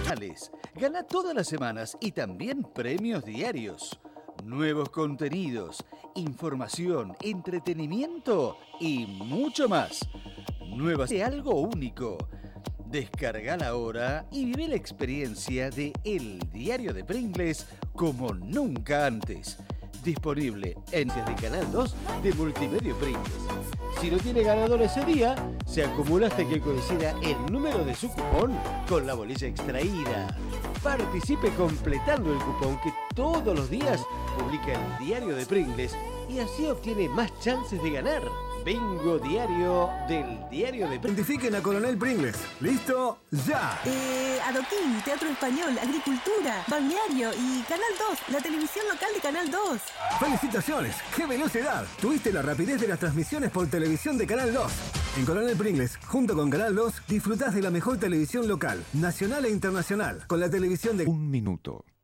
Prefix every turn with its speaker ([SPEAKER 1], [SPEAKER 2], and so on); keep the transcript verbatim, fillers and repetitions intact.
[SPEAKER 1] Gana todas las semanas y también premios diarios. Nuevos contenidos, información, entretenimiento y mucho más. Nuevas de algo único. Descargala ahora y vive la experiencia de El Diario de Pringles como nunca antes. Disponible en el Canal dos de Multimedia Pringles. Si no tiene ganador ese día, se acumula hasta que coincida el número de su cupón con la bolilla extraída. Participe completando el cupón que todos los días publica El Diario de Pringles y así obtiene más chances de ganar. Bingo diario del Diario de Pringles.
[SPEAKER 2] Identifiquen a Coronel Pringles. ¿Listo? ¡Ya!
[SPEAKER 3] Eh, adoquín, teatro español, agricultura, balneario y Canal dos, la televisión local de Canal dos.
[SPEAKER 2] ¡Felicitaciones! ¡Qué velocidad! Tuviste la rapidez de las transmisiones por televisión de Canal dos. En Coronel Pringles, junto con Canal dos, disfrutás de la mejor televisión local, nacional e internacional, con la televisión de...
[SPEAKER 4] Un minuto.